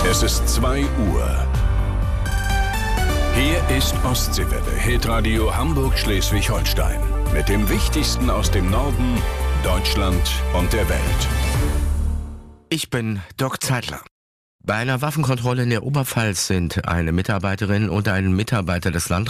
Es ist 2 Uhr. Hier ist Ostseewelle, Hitradio Hamburg-Schleswig-Holstein. Mit dem Wichtigsten aus dem Norden, Deutschland und der Welt. Ich bin Doc Zeitler. Bei einer Waffenkontrolle in der Oberpfalz sind eine Mitarbeiterin und ein Mitarbeiter des Landratsamtes